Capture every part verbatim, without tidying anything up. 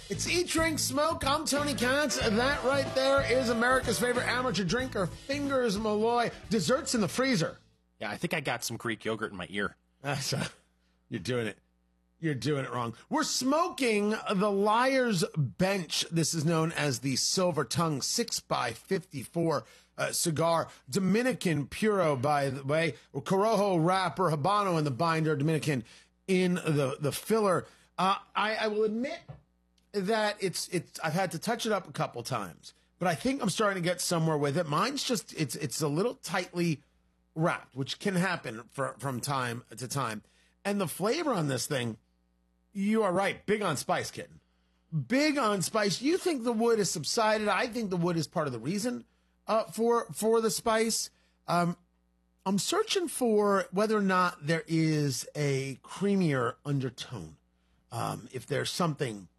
It's Eat, Drink, Smoke. I'm Tony Katz. That right there is America's favorite amateur drinker, Fingers Malloy. Desserts in the freezer. Yeah, I think I got some Greek yogurt in my ear. That's, uh, you're doing it. You're doing it wrong. We're smoking the Liar's Bench. This is known as the Silver Tongue six by fifty-four uh, cigar. Dominican Puro, by the way. Corojo wrapper, Habano in the binder, Dominican in the, the filler. Uh, I, I will admit that it's, it's, I've had to touch it up a couple times, but I think I'm starting to get somewhere with it. Mine's just, it's, it's a little tightly wrapped, which can happen for, from time to time. And the flavor on this thing, you are right. Big on spice, kitten. Big on spice. You think the wood has subsided. I think the wood is part of the reason uh, for for the spice. Um, I'm searching for whether or not there is a creamier undertone. Um, if there's something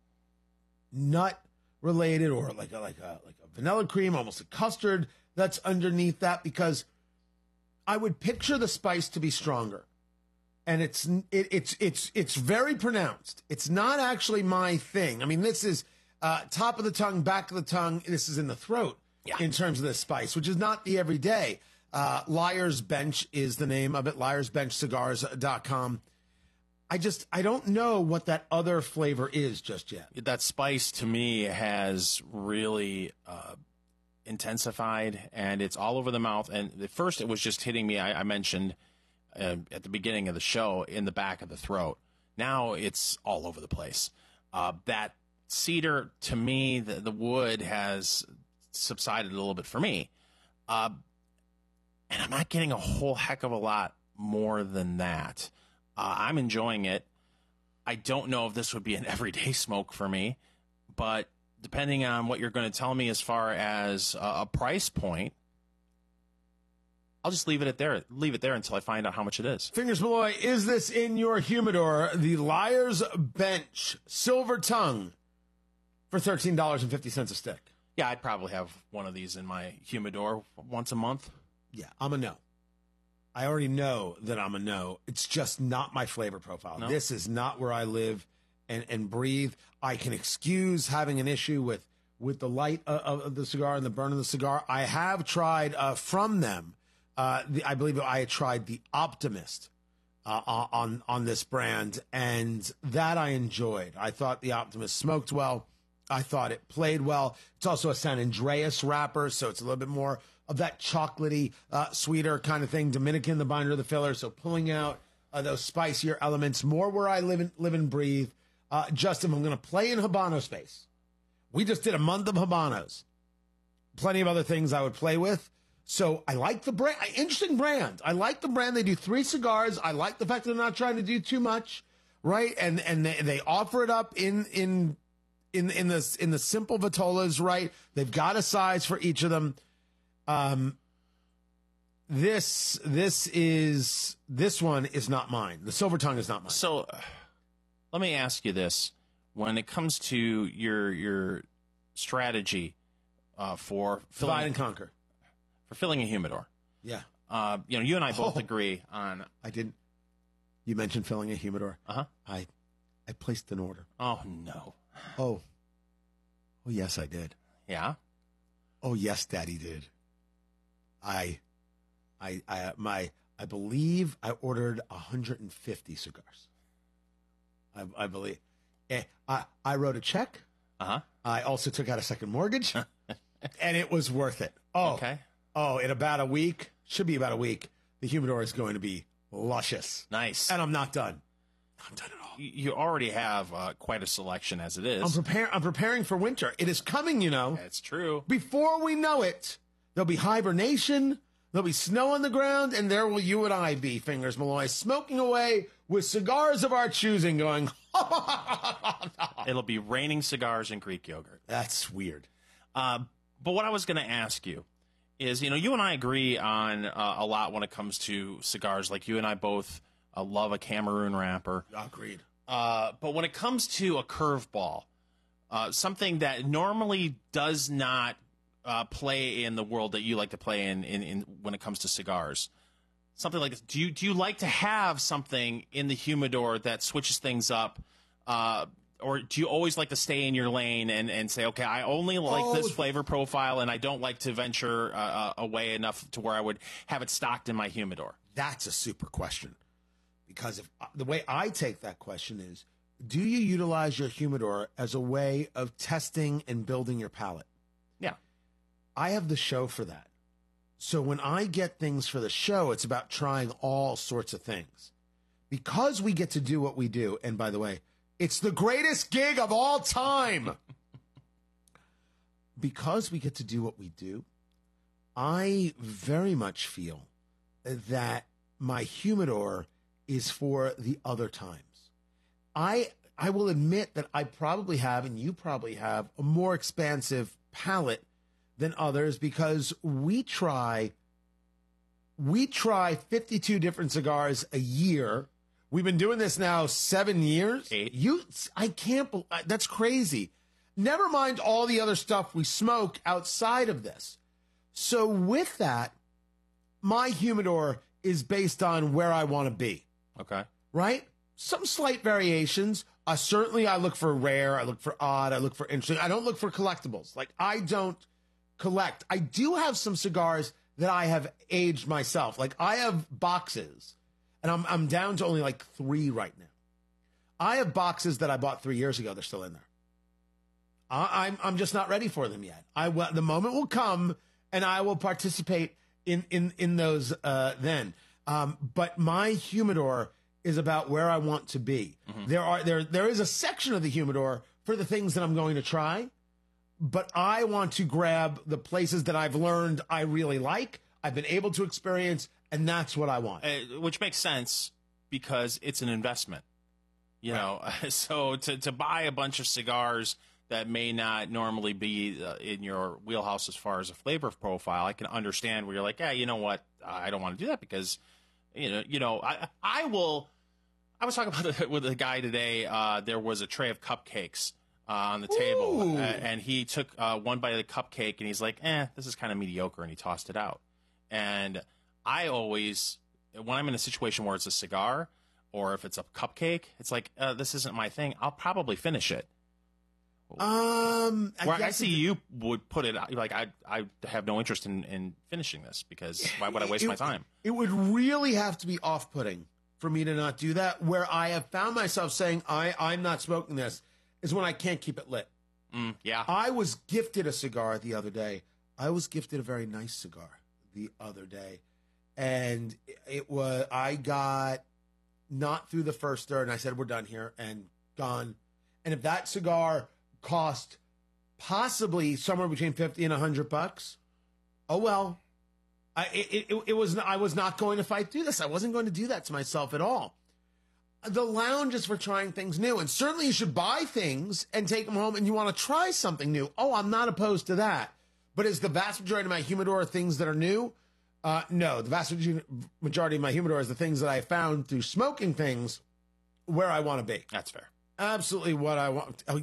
nut related or like a, like a like a vanilla cream, almost a custard that's underneath that, because I would picture the spice to be stronger. And it's it, it's it's it's very pronounced. It's not actually my thing. I mean, this is uh, top of the tongue, back of the tongue. This is in the throat yeah. in terms of this spice, which is not the everyday. Uh, Liar's Bench is the name of it. liars bench cigars dot com. I just I don't know what that other flavor is just yet. That spice to me has really uh, intensified, and it's all over the mouth. And at first, it was just hitting me. I, I mentioned. Uh, at the beginning of the show, in the back of the throat. Now it's all over the place. Uh, that cedar, to me, the, the wood has subsided a little bit for me. Uh, and I'm not getting a whole heck of a lot more than that. Uh, I'm enjoying it. I don't know if this would be an everyday smoke for me, but depending on what you're going to tell me as far as uh, a price point, I'll just leave it at there. Leave it there until I find out how much it is. Fingers Malloy, is this in your humidor? The Liar's Bench Silver Tongue for thirteen dollars and fifty cents a stick. Yeah, I'd probably have one of these in my humidor once a month. Yeah, I'm a no. I already know that I'm a no. It's just not my flavor profile. No. This is not where I live and, and breathe. I can excuse having an issue with, with the light of, of the cigar and the burn of the cigar. I have tried uh, from them. Uh, the, I believe I had tried the Optimist uh, on on this brand, and that I enjoyed. I thought the Optimist smoked well. I thought it played well. It's also a San Andreas wrapper, so it's a little bit more of that chocolatey, uh, sweeter kind of thing. Dominican, the binder, the filler, so pulling out uh, those spicier elements, more where I live and, live and breathe. Uh, Justin, I'm going to play in Habano space. We just did a month of Habanos. Plenty of other things I would play with. So I like the brand. Interesting brand. I like the brand. They do three cigars. I like the fact that they're not trying to do too much, right? And and they, they offer it up in in in in the in the simple vitolas, right? They've got a size for each of them. Um, this this is this one is not mine. The Silver Tongue is not mine. So uh, let me ask you this: when it comes to your your strategy uh, for filling, divide and conquer. For filling a humidor. Yeah. Uh, you know, you and I both Oh. agree on... I didn't. You mentioned filling a humidor. Uh-huh. I I placed an order. Oh, no. Oh. Oh, yes, I did. Yeah? Oh, yes, Daddy did. I, I, I, my, I believe I ordered one hundred fifty cigars. I, I believe. Eh, I, I wrote a check. Uh-huh. I also took out a second mortgage, and it was worth it. Oh, Okay. Oh, in about a week, should be about a week, the humidor is going to be luscious. Nice. And I'm not done. Not done at all. You you already have uh, quite a selection as it is. I'm preparing. I'm preparing for winter. It is coming, you know. That's true. Before we know it, there'll be hibernation. There'll be snow on the ground, and there will you and I be, Fingers Malloy, smoking away with cigars of our choosing, going. It'll be raining cigars and Greek yogurt. That's weird. Uh, but what I was going to ask you is, you know, you and I agree on uh, a lot when it comes to cigars. Like you and I both uh, love a Cameroon wrapper. Agreed. Uh, but when it comes to a curveball, uh, something that normally does not uh, play in the world that you like to play in, in, in when it comes to cigars, something like this. Do you do you like to have something in the humidor that switches things up? Uh, or do you always like to stay in your lane and, and say, okay, I only like Oh. this flavor profile, and I don't like to venture uh, away enough to where I would have it stocked in my humidor? That's a super question. Because if the way I take that question is, do you utilize your humidor as a way of testing and building your palate? Yeah. I have the show for that. So when I get things for the show, it's about trying all sorts of things. Because we get to do what we do, and by the way, it's the greatest gig of all time. Because we get to do what we do, I very much feel that my humidor is for the other times. I I will admit that I probably have, and you probably have, a more expansive palate than others because we try we try fifty-two different cigars a year. We've been doing this now seven years. Eight. You, I can't. bel- That's crazy. Never mind all the other stuff we smoke outside of this. So with that, my humidor is based on where I want to be. Okay. Right? Some slight variations. Uh, certainly, I look for rare. I look for odd. I look for interesting. I don't look for collectibles. Like, I don't collect. I do have some cigars that I have aged myself. Like, I have boxes, and I'm I'm down to only like three right now. I have boxes that I bought three years ago. They're still in there. I, I'm I'm just not ready for them yet. I will, the moment will come, and I will participate in in in those uh, then. Um, but my humidor is about where I want to be. Mm-hmm. There are there there is a section of the humidor for the things that I'm going to try, but I want to grab the places that I've learned I really like, I've been able to experience, and that's what I want. Uh, which makes sense because it's an investment. You right. know, so to to buy a bunch of cigars that may not normally be uh, in your wheelhouse as far as a flavor profile, I can understand where you're like, yeah, you know what, I don't want to do that because. You know, you know, I I will. I was talking about it with a guy today. Uh, there was a tray of cupcakes uh, on the table, uh, and he took uh, one bite of the cupcake, and he's like, "Eh, this is kind of mediocre," and he tossed it out. And I always, when I'm in a situation where it's a cigar or if it's a cupcake, it's like, uh, "This isn't my thing." I'll probably finish it. Um, I, Where guess I see you would put it out, like I I have no interest in, in finishing this because why would I waste it, my time? It would really have to be off-putting for me to not do that. Where I have found myself saying I I'm not smoking this is when I can't keep it lit. Mm, yeah, I was gifted a cigar the other day. I was gifted a very nice cigar the other day, and it was I got not through the first third, and I said we're done here and gone. And if that cigar cost possibly somewhere between fifty and a hundred bucks, oh well. I it, it, it was I was not going to fight through this. I wasn't going to do that to myself at all. The lounge is for trying things new, and certainly you should buy things and take them home, and you want to try something new. Oh, I'm not opposed to that. But is the vast majority of my humidor things that are new? Uh, no, the vast majority of my humidor is the things that I found through smoking things where I want to be. That's fair. Absolutely what I want.